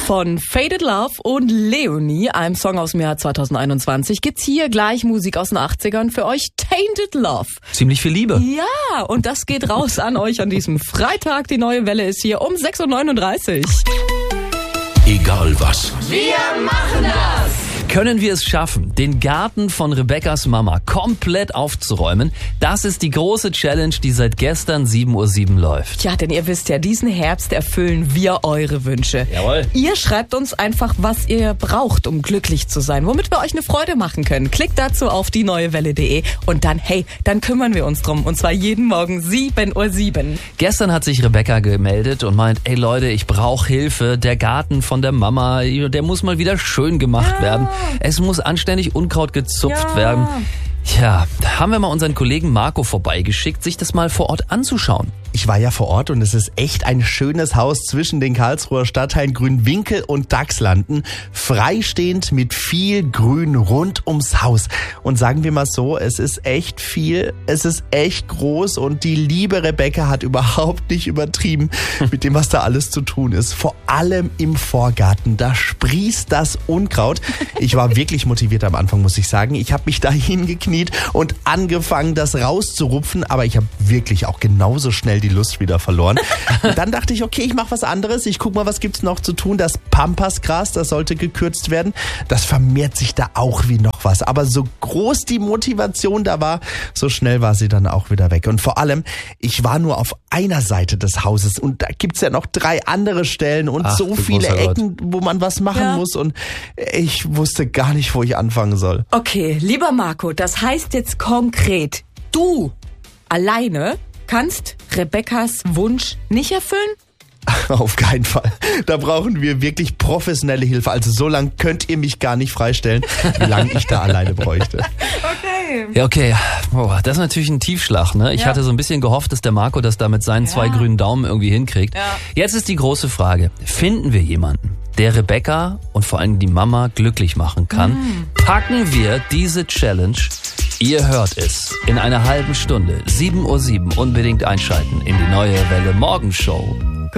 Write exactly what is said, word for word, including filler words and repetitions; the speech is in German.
Von Faded Love und Leonie, einem Song aus dem Jahr zweitausendeinundzwanzig, gibt's hier gleich Musik aus den achtzigern für euch. Tainted Love. Ziemlich viel Liebe. Ja, und das geht raus an euch an diesem Freitag. Die neue Welle ist hier um sechs Uhr neununddreißig. Egal was. Wir machen das! Können wir es schaffen, den Garten von Rebeckas Mama komplett aufzuräumen? Das ist die große Challenge, die seit gestern sieben Uhr sieben läuft. Ja, denn ihr wisst ja, diesen Herbst erfüllen wir eure Wünsche. Jawohl. Ihr schreibt uns einfach, was ihr braucht, um glücklich zu sein, womit wir euch eine Freude machen können. Klickt dazu auf die neue welle punkt de und dann, hey, dann kümmern wir uns drum. Und zwar jeden Morgen sieben Uhr sieben. Gestern hat sich Rebecca gemeldet und meint, ey Leute, ich brauche Hilfe. Der Garten von der Mama, der muss mal wieder schön gemacht Ja. werden. Es muss anständig Unkraut gezupft Ja. werden. Ja, da haben wir mal unseren Kollegen Marco vorbeigeschickt, sich das mal vor Ort anzuschauen. Ich war ja vor Ort und es ist echt ein schönes Haus zwischen den Karlsruher Stadtteilen Grünwinkel und Dachslanden. Freistehend mit viel Grün rund ums Haus. Und sagen wir mal so, es ist echt viel, es ist echt groß und die liebe Rebecca hat überhaupt nicht übertrieben mit dem, was da alles zu tun ist. Vor allem im Vorgarten, da sprießt das Unkraut. Ich war wirklich motiviert am Anfang, muss ich sagen. Ich habe mich da hingekniet und angefangen, das rauszurupfen, aber ich habe wirklich auch genauso schnell die Lust wieder verloren. Und dann dachte ich, okay, ich mache was anderes. Ich guck mal, was gibt's noch zu tun. Das Pampasgras, das sollte gekürzt werden. Das vermehrt sich da auch wie noch was. Aber so groß die Motivation da war, so schnell war sie dann auch wieder weg. Und vor allem, ich war nur auf einer Seite des Hauses und da gibt's ja noch drei andere Stellen und Ach, so du viele großer Gott. Ecken, wo man was machen Ja. muss. Und ich wusste gar nicht, wo ich anfangen soll. Okay, lieber Marco, das heißt jetzt konkret, du alleine kannst Rebeckas Wunsch nicht erfüllen? Auf keinen Fall. Da brauchen wir wirklich professionelle Hilfe. Also so lang könnt ihr mich gar nicht freistellen, wie lange ich da alleine bräuchte. Okay. Ja, okay. Oh, das ist natürlich ein Tiefschlag, ne? Ich Ja. hatte so ein bisschen gehofft, dass der Marco das da mit seinen Ja. zwei grünen Daumen irgendwie hinkriegt. Ja. Jetzt ist die große Frage. Finden wir jemanden, der Rebecca und vor allem die Mama glücklich machen kann? Mhm. Packen wir diese Challenge? Ihr hört es in einer halben Stunde, sieben Uhr sieben, unbedingt einschalten in die neue Welle Morgenshow.